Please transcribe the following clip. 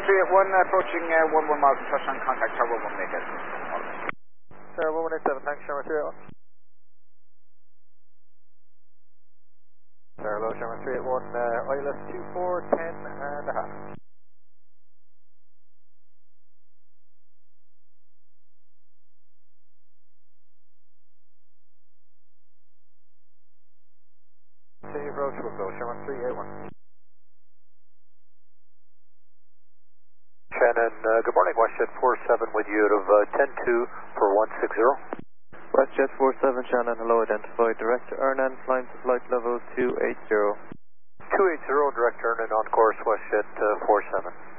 381, approaching 11 miles and touchdown contact, Tower 1 make it. Sir, 1187, thanks, Sherman 381. Sir, hello, Sherman 381, ILS 2410 and a half. Continue approach, we'll go, Sherman 381. Shannon, good morning, WestJet 47 with you out of 10-2 for 160. WestJet 47, Shannon, hello, identified, direct Ernan, flying to flight level 280. 280, direct Ernan on course, WestJet 47.